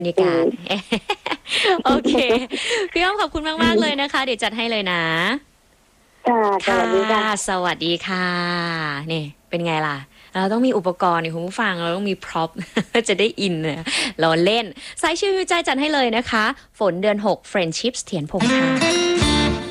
บรรยากาศ โอเคพี่อ้อมขอบคุณมากๆเลยนะคะเดี๋ยวจัดให้เลยนะค่ะสค่ะวัสดีค่ะสวัสดีค่ะนี่เป็นไงล่ะเราต้องมีอุปกรณ์นี่คุณผู้ฟังเราต้องมีพร็อพ จะได้อินเนี่ยเราเล่นสายชิวใจจัดให้เลยนะคะฝนเดือน6 Friendships เถียนพงษ์ค่ะ